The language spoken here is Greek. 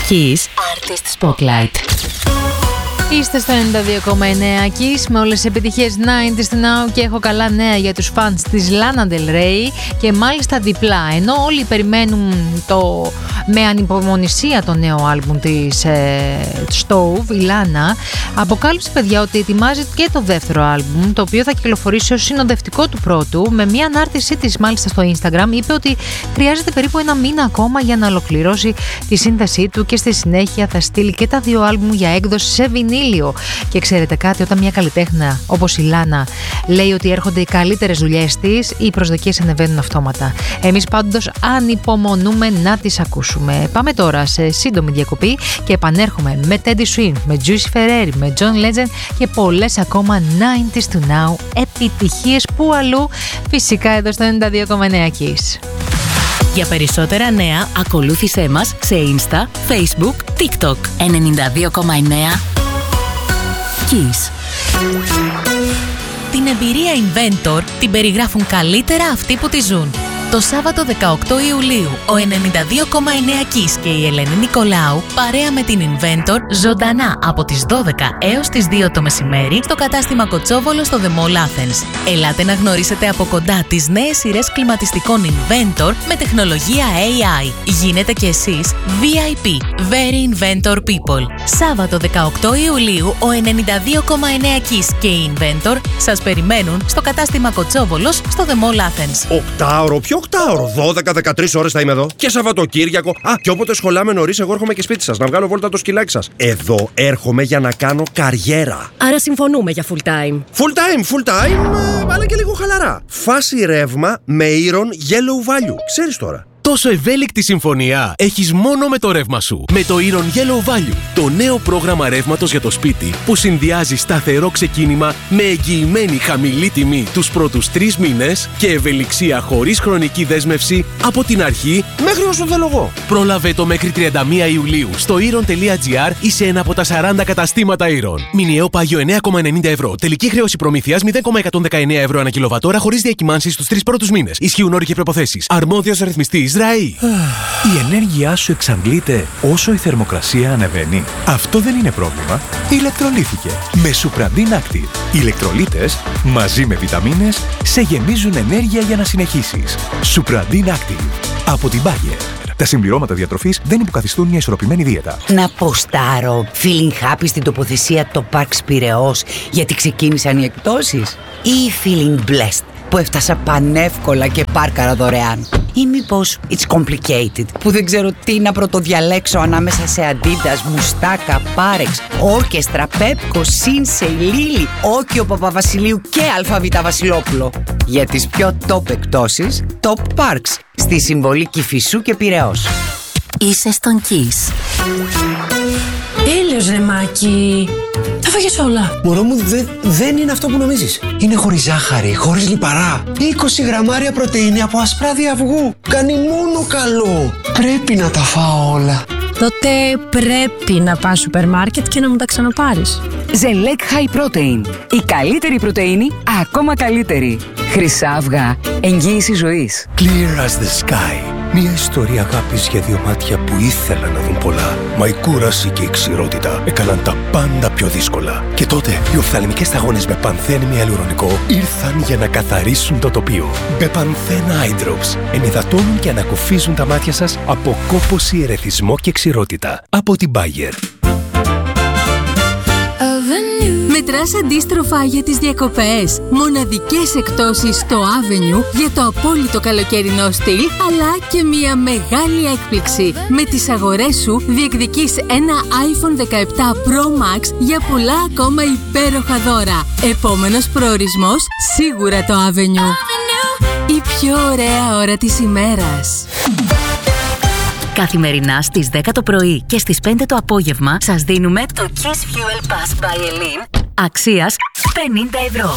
Kiss Artist Spotlight. Είστε στο 92,9 Kiss με όλες τις επιτυχίες 90's now και έχω καλά νέα για τους fans της Lana Del Rey και μάλιστα διπλά. Ενώ όλοι περιμένουν με ανυπομονησία το νέο άλμπουμ της Stove, η Lana αποκάλυψε, παιδιά, ότι ετοιμάζει και το δεύτερο άλμπουμ, το οποίο θα κυκλοφορήσει ως συνοδευτικό του πρώτου. Με μια ανάρτησή της μάλιστα στο Instagram είπε ότι χρειάζεται περίπου ένα μήνα ακόμα για να ολοκληρώσει τη σύνθεσή του και στη συνέχεια θα στείλει και τα δύο άλμπουμ για έκδοση σε βινίλιο. Και ξέρετε κάτι, όταν μια καλλιτέχνα όπως η Lana λέει ότι έρχονται οι καλύτερες δουλειές της, οι προσδοκίες ανεβαίνουν αυτόματα. Εμείς πάντως ανυπομονούμε να τις ακούσουμε. Πάμε τώρα σε σύντομη διακοπή και επανέρχομαι με Teddy Swims, με Juicy Ferreri, με John Legend και πολλές ακόμα 90's to now επιτυχίες που αλλού, φυσικά εδώ στο 92,9 Kiss. Για περισσότερα νέα ακολούθησέ μας σε Insta, Facebook, TikTok. 92,9 Kiss. Την εμπειρία Inventor την περιγράφουν καλύτερα αυτοί που τη ζουν. Το Σάββατο 18 Ιουλίου, ο 92,9 Kiss και η Ελένη Νικολάου παρέα με την Inventor ζωντανά από τις 12 έως τις 2 το μεσημέρι στο κατάστημα Κοτσόβολο στο The Mall Athens. Ελάτε να γνωρίσετε από κοντά τις νέες σειρές κλιματιστικών Inventor με τεχνολογία AI. Γίνετε κι εσείς VIP, Very Inventor People. Σάββατο 18 Ιουλίου, ο 92,9 Kiss και η Inventor σας περιμένουν στο κατάστημα Κοτσόβολος στο The Mall Athens. Οκτάωρο, ποιο οκτάωρο? 12-13 ώρες θα είμαι εδώ. Και Σαββατοκύριακο. Και όποτε σχολάμε νωρίς, εγώ έρχομαι και σπίτι σας να βγάλω βόλτα το σκυλάκι σας. Εδώ έρχομαι για να κάνω καριέρα. Άρα συμφωνούμε για full time. Full time, αλλά και λίγο χαλαρά. Φάση ρεύμα με Iron Yellow Value. Ξέρεις τώρα. Τόσο ευέλικτη συμφωνία έχεις μόνο με το ρεύμα σου. Με το Iron Yellow Value, το νέο πρόγραμμα ρεύματος για το σπίτι που συνδυάζει σταθερό ξεκίνημα με εγγυημένη χαμηλή τιμή τους πρώτους 3 μήνες και ευελιξία χωρίς χρονική δέσμευση από την αρχή μέχρι όσο θέλω εγώ. Πρόλαβε το μέχρι 31 Ιουλίου στο iron.gr ή σε ένα από τα 40 καταστήματα Iron. Μηνιαίο πάγιο 9,90 ευρώ. Τελική χρέωση προμήθειας 0,119 ευρώ ανά κιλοβατόρα χωρίς διακυμάνσεις στους 3 πρώτους μήνες. Ισχύουν όροι και προϋποθέσεις. Αρμόδιος ρυθμιστής. Η ενέργειά σου εξαντλείται όσο η θερμοκρασία ανεβαίνει. Αυτό δεν είναι πρόβλημα. Ηλεκτρολύθηκε με Supradin Active. Οι ηλεκτρολίτες μαζί με βιταμίνες σε γεμίζουν ενέργεια για να συνεχίσεις. Supradin Active από την Bayer. Τα συμπληρώματα διατροφής δεν υποκαθιστούν μια ισορροπημένη δίαιτα. Να ποστάρω feeling happy στην τοποθεσία το Parks Πειραιώς γιατί ξεκίνησαν οι εκπτώσεις, ή feeling blessed που έφτασα πανεύκολα και πάρκαρα δωρεάν, ή μήπως it's complicated που δεν ξέρω τι να πρωτοδιαλέξω ανάμεσα σε Adidas, Μουστάκα, Πάρεξ, Όρκεστρα, Πέπκο, Σίνσεϊ, Λίλι, Όκιο Παπαβασιλείου και Αλφαβήτα Βασιλόπουλο. Για τις πιο top εκπτώσεις, Top Parks στη Συμβολή Κηφισού και Πειραιώς. Είσαι στον Kiss. Τέλειος ρε Μάκη. Τα φάγες όλα. Μωρό μου, δεν είναι αυτό που νομίζεις. Είναι χωρίς ζάχαρη, χωρίς λιπαρά. 20 γραμμάρια πρωτεΐνη από ασπράδι αυγού. Κάνει μόνο καλό. Πρέπει να τα φάω όλα. Τότε πρέπει να πας σούπερ μάρκετ και να μου τα ξαναπάρεις. Zelec High Protein. Η καλύτερη πρωτεΐνη, ακόμα καλύτερη. Χρυσά αυγά. Εγγύηση ζωής. Clear as the sky. Μια ιστορία αγάπης για δύο μάτια που ήθελαν να δουν πολλά. Μα η κούραση και η ξηρότητα έκαναν τα πάντα πιο δύσκολα. Και τότε οι οφθαλμικές σταγόνες με πανθένη ιαλουρονικό ήρθαν για να καθαρίσουν το τοπίο. Μπεπανθέν Eye Drops ενυδατώνουν και ανακουφίζουν τα μάτια σας από κόπωση, ερεθισμό και ξηρότητα. Από την Bayer. Μετράς αντίστροφα για τις διακοπές. Μοναδικές εκπτώσεις στο Avenue για το απόλυτο καλοκαιρινό στυλ, αλλά και μια μεγάλη έκπληξη. Με τις αγορές σου διεκδικείς ένα iPhone 17 Pro Max για πολλά ακόμα υπέροχα δώρα. Επόμενος προορισμός, σίγουρα το Avenue. Η πιο ωραία ώρα της ημέρας. Καθημερινά στις 10 το πρωί και στις 5 το απόγευμα σας δίνουμε το Kiss Fuel Pass by Elin αξίας 50 ευρώ.